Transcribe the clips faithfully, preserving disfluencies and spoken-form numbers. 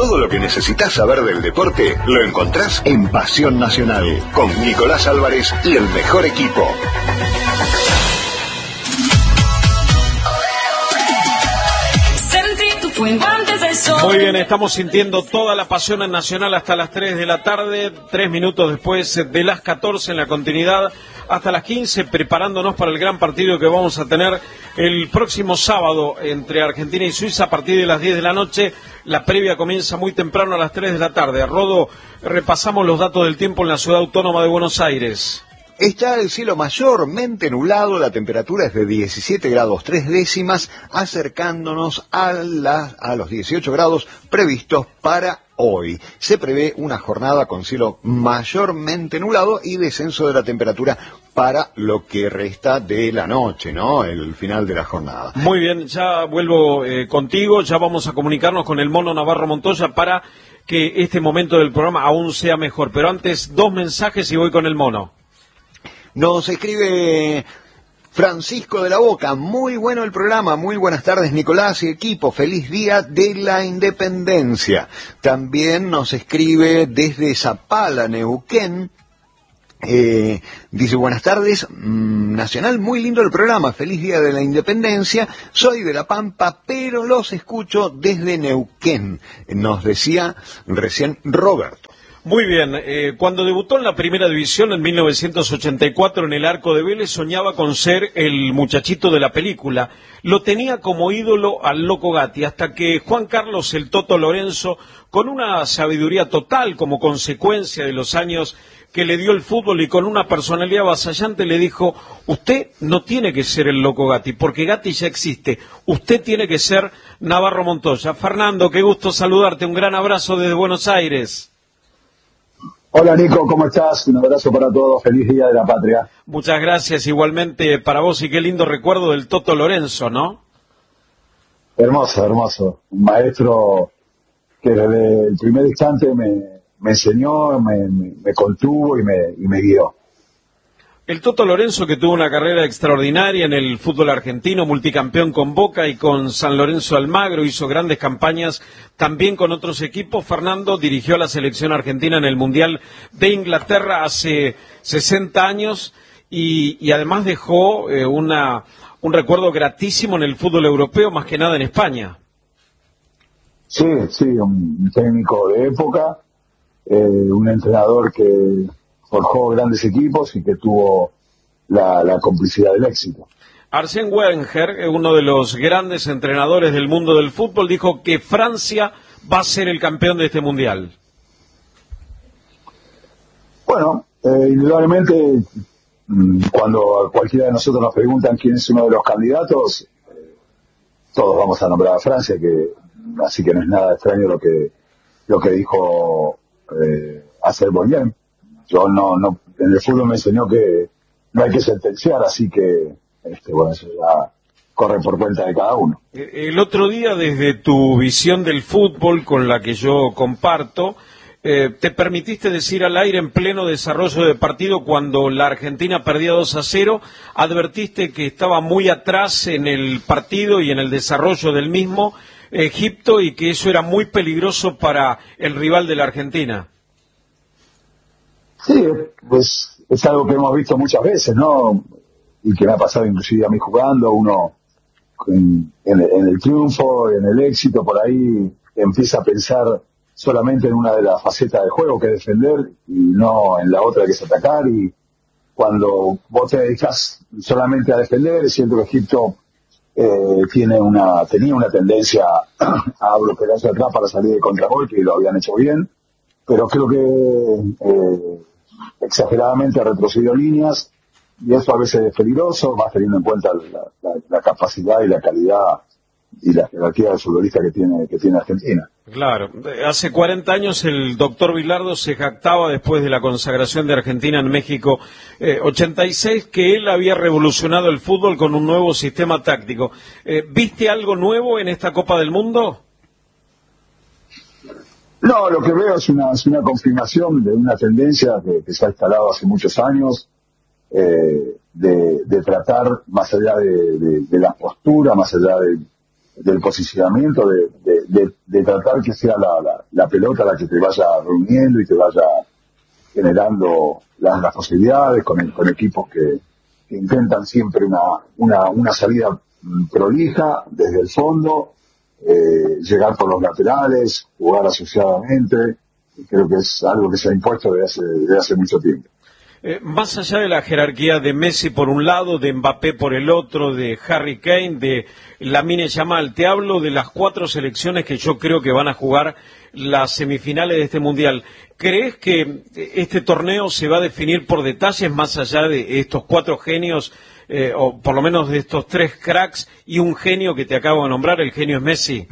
Todo lo que necesitas saber del deporte lo encontrás en Pasión Nacional, con Nicolás Álvarez y el mejor equipo. Muy bien, estamos sintiendo toda la pasión en Nacional hasta las tres de la tarde, tres minutos después de las catorce en la continuidad, hasta las quince, preparándonos para el gran partido que vamos a tener el próximo sábado entre Argentina y Suiza a partir de las diez de la noche. La previa comienza muy temprano a las tres de la tarde. Rodo, repasamos los datos del tiempo en la ciudad autónoma de Buenos Aires. Está el cielo mayormente nublado, la temperatura es de diecisiete grados tres décimas, acercándonos a, la, a los dieciocho grados previstos para hoy. Se prevé una jornada con cielo mayormente nublado y descenso de la temperatura para lo que resta de la noche, ¿no? El final de la jornada. Muy bien, ya vuelvo eh, contigo, ya vamos a comunicarnos con el Mono Navarro Montoya para que este momento del programa aún sea mejor. Pero antes, dos mensajes y voy con el Mono. Nos escribe Francisco de la Boca, muy bueno el programa, muy buenas tardes Nicolás y equipo, feliz día de la Independencia. También nos escribe desde Zapala, Neuquén, eh, dice buenas tardes, mmm, Nacional, muy lindo el programa, feliz día de la Independencia, soy de La Pampa, pero los escucho desde Neuquén, nos decía recién Roberto. Muy bien, eh, cuando debutó en la primera división en mil novecientos ochenta y cuatro en el Arco de Vélez soñaba con ser el muchachito de la película. Lo tenía como ídolo al Loco Gatti, hasta que Juan Carlos el Toto Lorenzo, con una sabiduría total como consecuencia de los años que le dio el fútbol y con una personalidad avasallante, le dijo, usted no tiene que ser el Loco Gatti, porque Gatti ya existe, usted tiene que ser Navarro Montoya. Fernando, qué gusto saludarte, un gran abrazo desde Buenos Aires. Hola Nico, ¿cómo estás? Un abrazo para todos, feliz Día de la Patria. Muchas gracias, igualmente para vos y qué lindo recuerdo del Toto Lorenzo, ¿no? Hermoso, hermoso. Un maestro que desde el primer instante me, me enseñó, me, me, me contuvo y me, y me guió. El Toto Lorenzo, que tuvo una carrera extraordinaria en el fútbol argentino, multicampeón con Boca y con San Lorenzo Almagro, hizo grandes campañas también con otros equipos. Fernando dirigió a la selección argentina en el Mundial de Inglaterra hace sesenta años y, y además dejó eh, una, un recuerdo gratísimo en el fútbol europeo, más que nada en España. Sí, sí, un técnico de época, eh, un entrenador que forjó grandes equipos y que tuvo la, la complicidad del éxito. Arsène Wenger, uno de los grandes entrenadores del mundo del fútbol, dijo que Francia va a ser el campeón de este mundial. Bueno, eh, indudablemente, cuando a cualquiera de nosotros nos preguntan quién es uno de los candidatos, eh, todos vamos a nombrar a Francia, que así que no es nada extraño lo que lo que dijo eh, Arsène Wenger. Yo no, no, en el fútbol me enseñó que no hay que sentenciar, así que, este, bueno, eso ya corre por cuenta de cada uno. El otro día, desde tu visión del fútbol, con la que yo comparto, eh, te permitiste decir al aire en pleno desarrollo de partido, cuando la Argentina perdía dos a cero, advertiste que estaba muy atrás en el partido y en el desarrollo del mismo Egipto y que eso era muy peligroso para el rival de la Argentina. Sí, pues es algo que hemos visto muchas veces, ¿no? Y que me ha pasado inclusive a mí jugando, uno en, en, en el triunfo, en el éxito, por ahí empieza a pensar solamente en una de las facetas del juego, que es defender, y no en la otra, que es atacar, y cuando vos te dedicas solamente a defender, siento que Egipto eh, tiene una tenía una tendencia a bloquear hacia atrás para salir de contragolpe, y lo habían hecho bien, pero creo que eh, exageradamente ha retrocedido líneas, y eso a veces es peligroso, más teniendo en cuenta la, la, la capacidad y la calidad y la jerarquía de futbolista que tiene que tiene Argentina. Claro, hace cuarenta años el doctor Bilardo se jactaba, después de la consagración de Argentina en México eh, ochenta y seis, que él había revolucionado el fútbol con un nuevo sistema táctico. Eh, ¿Viste algo nuevo en esta Copa del Mundo? No, lo que veo es una, es una confirmación de una tendencia que, que se ha instalado hace muchos años, eh, de, de tratar, más allá de, de, de la postura, más allá de, del posicionamiento, de, de, de, de tratar que sea la, la, la pelota la que te vaya reuniendo y te vaya generando las, las posibilidades con, el, con equipos que, que intentan siempre una, una, una salida prolija desde el fondo, eh, llegar por los laterales, jugar asociadamente. Creo que es algo que se ha impuesto desde hace, desde hace mucho tiempo. Eh, más allá de la jerarquía de Messi por un lado, de Mbappé por el otro, de Harry Kane, de Lamine Yamal, te hablo de las cuatro selecciones que yo creo que van a jugar las semifinales de este Mundial. ¿Crees que este torneo se va a definir por detalles más allá de estos cuatro genios, eh, o por lo menos de estos tres cracks y un genio que te acabo de nombrar, el genio es Messi?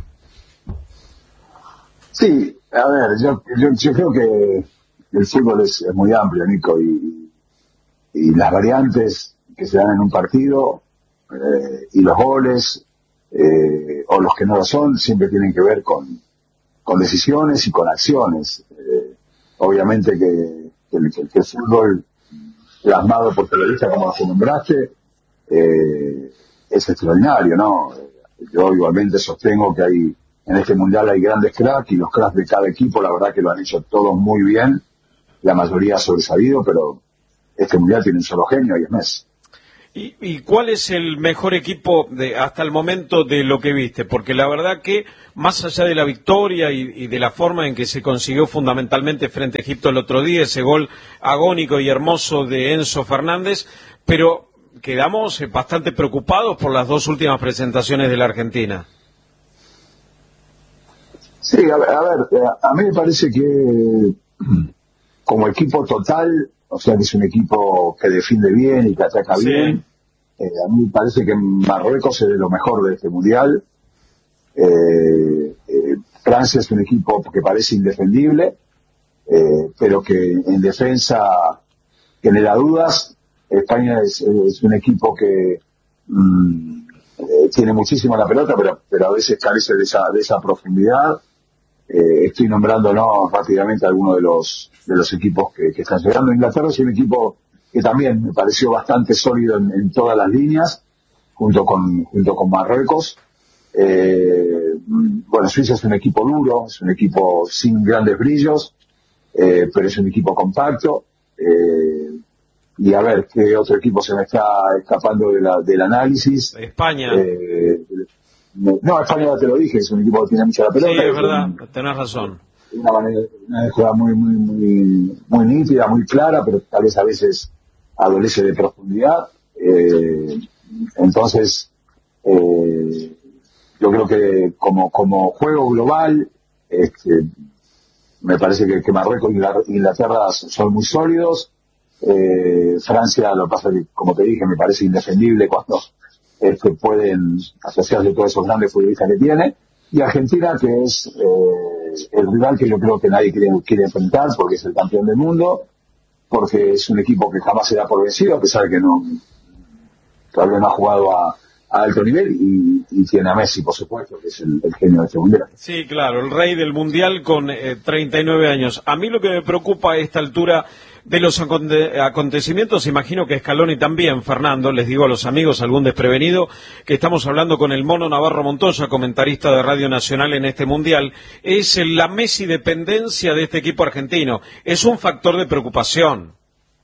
Sí, a ver, yo, yo, yo creo que el fútbol es, es muy amplio, Nico, y, y las variantes que se dan en un partido eh, y los goles eh, o los que no lo son siempre tienen que ver con, con decisiones y con acciones. Eh, obviamente que, que, el, que el fútbol plasmado por televisa, como lo nombraste, eh, es extraordinario, ¿no? Yo igualmente sostengo que hay en este mundial hay grandes cracks y los cracks de cada equipo, la verdad que lo han hecho todos muy bien, la mayoría ha sobresabido, pero este mundial tiene un solo genio y es Messi. ¿Y, ¿Y cuál es el mejor equipo de hasta el momento de lo que viste? Porque la verdad que, más allá de la victoria y, y de la forma en que se consiguió fundamentalmente frente a Egipto el otro día, ese gol agónico y hermoso de Enzo Fernández, pero quedamos bastante preocupados por las dos últimas presentaciones de la Argentina. Sí, a ver, a, ver, a mí me parece que como equipo total, o sea que es un equipo que defiende bien y que ataca sí. bien, eh, a mí me parece que Marruecos es de lo mejor de este mundial. Eh, eh, Francia es un equipo que parece indefendible, eh, pero que en defensa genera dudas. España es, es un equipo que mmm, eh, tiene muchísimo la pelota, pero, pero a veces carece de esa, de esa profundidad. Eh, estoy nombrando no rápidamente algunos de los de los equipos que, que están llegando. Inglaterra es un equipo que también me pareció bastante sólido en, en todas las líneas, junto con junto con Marruecos. Eh, bueno, Suiza es un equipo duro, es un equipo sin grandes brillos, eh, pero es un equipo compacto. Eh, y a ver qué otro equipo se me está escapando de la, del análisis. España. Eh, No, España ya te lo dije, es un equipo que tiene mucha la pelota. Sí, es verdad, un, tenés razón. Una manera, una jugada muy, muy, muy, muy nítida, muy clara, pero tal vez a veces adolece de profundidad. Eh, entonces, eh, yo creo que como, como juego global, este, me parece que, que Marruecos y Inglaterra son muy sólidos. Eh, Francia, lo que pasa es que, como te dije, me parece indefendible cuando que pueden asociarse a todos esos grandes futbolistas que tiene, y Argentina, que es eh, el rival que yo creo que nadie quiere, quiere enfrentar, porque es el campeón del mundo, porque es un equipo que jamás se da por vencido, a pesar de que no todavía no ha jugado a, a alto nivel, y, y tiene a Messi, por supuesto, que es el, el genio de este mundial. Sí, claro, el rey del mundial con eh, treinta y nueve años. A mí lo que me preocupa a esta altura de los acontecimientos, imagino que Scaloni también, Fernando, les digo a los amigos, algún desprevenido, que estamos hablando con el Mono Navarro Montoya, comentarista de Radio Nacional en este Mundial, es la Messi dependencia de este equipo argentino. Es un factor de preocupación.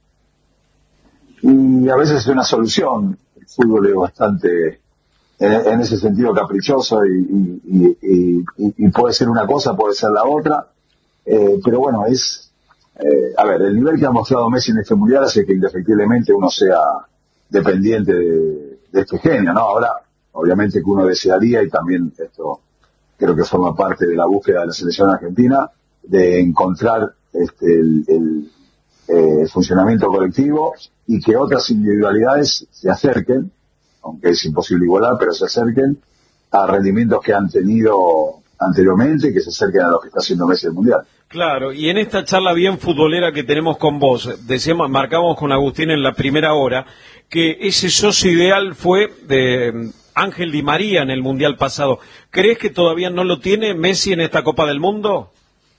Y a veces es una solución. El fútbol es bastante, en, en ese sentido, caprichoso y, y, y, y, y puede ser una cosa, puede ser la otra, eh, pero bueno, es... Eh, a ver, el nivel que ha mostrado Messi en este mundial hace que indefectiblemente uno sea dependiente de, de este genio, ¿no? Ahora, obviamente que uno desearía, y también esto creo que forma parte de la búsqueda de la selección argentina, de encontrar este, el, el, eh, el funcionamiento colectivo y que otras individualidades se acerquen, aunque es imposible igualar, pero se acerquen a rendimientos que han tenido anteriormente, que se acerquen a los que está haciendo Messi el mundial. Claro, y en esta charla bien futbolera que tenemos con vos, decíamos, marcamos con Agustín en la primera hora, que ese socio ideal fue de Ángel Di María en el Mundial pasado. ¿Crees que todavía no lo tiene Messi en esta Copa del Mundo?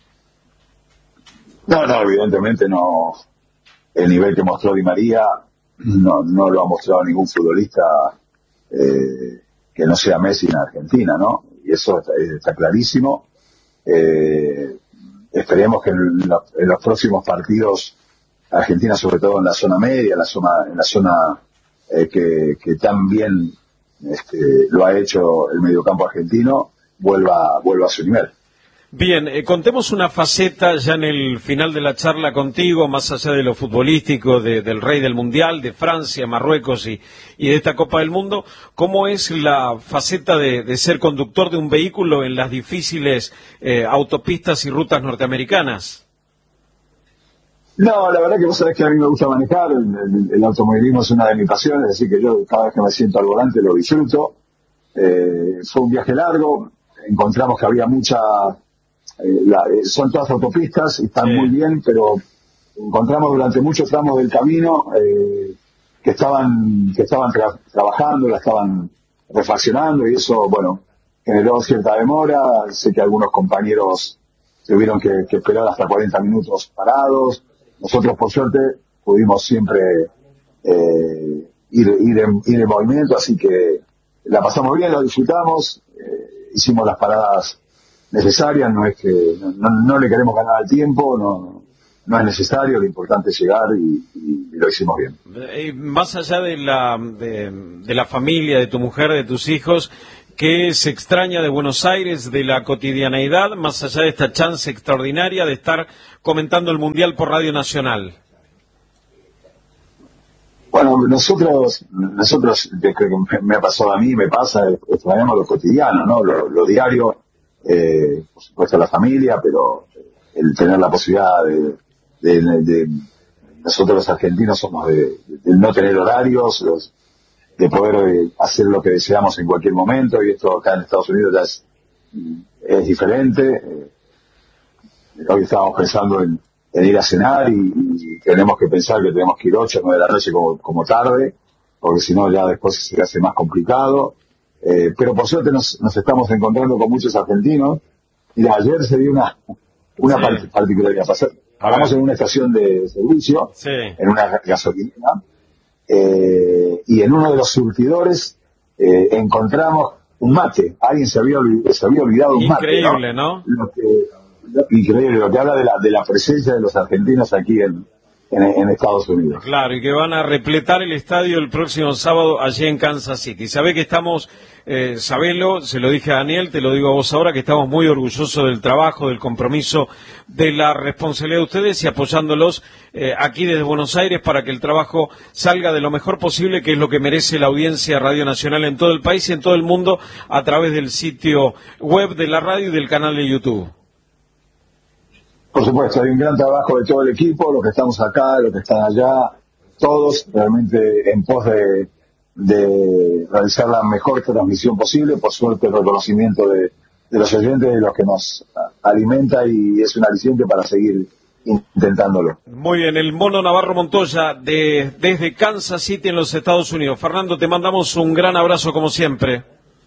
No, no, evidentemente no. El nivel que mostró Di María no, no lo ha mostrado ningún futbolista eh, que no sea Messi en Argentina, ¿no? Y eso está, está clarísimo. Eh, esperemos que en, la, en los próximos partidos Argentina, sobre todo en la zona media, en la zona, en la zona eh, que, que tan bien este, lo ha hecho el mediocampo argentino, vuelva, vuelva a su nivel. Bien, eh, contemos una faceta ya en el final de la charla contigo, más allá de lo futbolístico, de, del rey del mundial, de Francia, Marruecos y, y de esta Copa del Mundo. ¿Cómo es la faceta de, de ser conductor de un vehículo en las difíciles eh, autopistas y rutas norteamericanas? No, la verdad que vos sabés que a mí me gusta manejar, el, el, el automovilismo es una de mis pasiones, así que yo cada vez que me siento al volante lo disfruto. Eh, fue un viaje largo, encontramos que había mucha... Eh, la, eh, son todas autopistas, están sí. muy bien, pero encontramos durante muchos tramos del camino eh, que estaban que estaban tra trabajando, la estaban refaccionando y eso, bueno, generó cierta demora. Sé que algunos compañeros tuvieron que, que esperar hasta cuarenta minutos parados. Nosotros, por suerte, pudimos siempre eh, ir, ir, en, ir en movimiento, así que la pasamos bien, la disfrutamos, eh, hicimos las paradas necesarias, no es que no, no le queremos ganar al tiempo, no, no es necesario, lo importante es llegar y, y, y lo hicimos bien. Eh, más allá de la, de, de la familia, de tu mujer, de tus hijos, ¿qué se extraña de Buenos Aires, de la cotidianeidad, más allá de esta chance extraordinaria de estar comentando el Mundial por Radio Nacional? Bueno, nosotros, nosotros, creo que me ha pasado a mí, me pasa, extrañamos lo cotidiano, ¿no? Lo, lo diario. Eh, por supuesto la familia, pero el tener la posibilidad de, de, de, de nosotros los argentinos somos de, de no tener horarios, los, de poder eh, hacer lo que deseamos en cualquier momento, y esto acá en Estados Unidos ya es, es diferente. Eh, hoy estábamos pensando en, en ir a cenar y, y tenemos que pensar que tenemos que ir ocho o nueve de la noche como, como tarde, porque si no ya después se hace más complicado. Eh, pero por suerte nos, nos estamos encontrando con muchos argentinos. Y ayer se dio una una sí. part particularidad. Paramos en una estación de servicio, sí. en una gasolinera, eh, y en uno de los surtidores eh, encontramos un mate. Alguien se había, se había olvidado un mate. Increíble, ¿no? ¿no? Lo que, lo, increíble, lo que habla de la, de la presencia de los argentinos aquí en, En, en Estados Unidos. Claro, y que van a repletar el estadio el próximo sábado allí en Kansas City. Sabés que estamos, eh, sabelo, se lo dije a Daniel, te lo digo a vos ahora, que estamos muy orgullosos del trabajo, del compromiso, de la responsabilidad de ustedes y apoyándolos eh, aquí desde Buenos Aires para que el trabajo salga de lo mejor posible, que es lo que merece la audiencia de Radio Nacional en todo el país y en todo el mundo a través del sitio web de la radio y del canal de YouTube. Por supuesto, hay un gran trabajo de todo el equipo, los que estamos acá, los que están allá, todos realmente en pos de, de realizar la mejor transmisión posible. Por suerte, el reconocimiento de, de los oyentes, de los que nos alimenta y es un aliciente para seguir intentándolo. Muy bien, el Mono Navarro Montoya de, desde Kansas City en los Estados Unidos. Fernando, te mandamos un gran abrazo como siempre.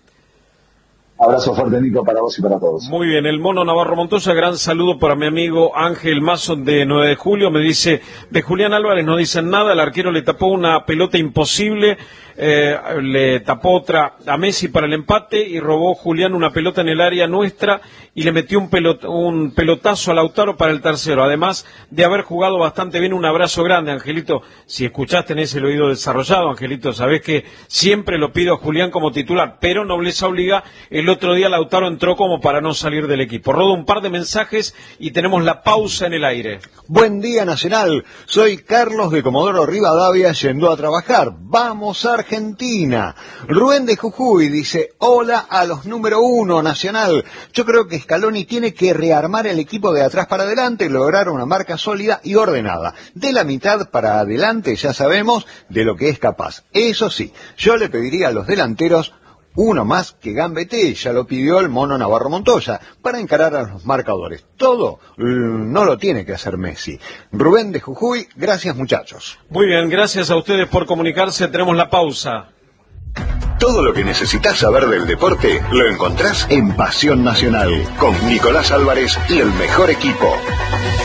Abrazo fuerte, Nico, para vos y para todos. Muy bien, el Mono Navarro Montoya, gran saludo para mi amigo Ángel Mason de nueve de julio, me dice, de Julián Álvarez no dicen nada, el arquero le tapó una pelota imposible, eh, le tapó otra a Messi para el empate y robó Julián una pelota en el área nuestra y le metió un, pelot un pelotazo a Lautaro para el tercero, además de haber jugado bastante bien. Un abrazo grande, Angelito. Si escuchás, tenés el oído desarrollado, Angelito, sabés que siempre lo pido a Julián como titular, pero nobleza obliga. El otro día Lautaro entró como para no salir del equipo. Rodo un par de mensajes y tenemos la pausa en el aire. Buen día, Nacional. Soy Carlos de Comodoro Rivadavia yendo a trabajar. ¡Vamos a Argentina! Rubén de Jujuy dice, hola a los número uno, Nacional. Yo creo que Scaloni tiene que rearmar el equipo de atrás para adelante y lograr una marca sólida y ordenada. De la mitad para adelante ya sabemos de lo que es capaz. Eso sí, yo le pediría a los delanteros uno más que gambetee, ya lo pidió el Mono Navarro Montoya, para encarar a los marcadores. Todo no lo tiene que hacer Messi. Rubén de Jujuy, gracias muchachos. Muy bien, gracias a ustedes por comunicarse, tenemos la pausa. Todo lo que necesitas saber del deporte lo encontrás en Pasión Nacional, con Nicolás Álvarez y el mejor equipo.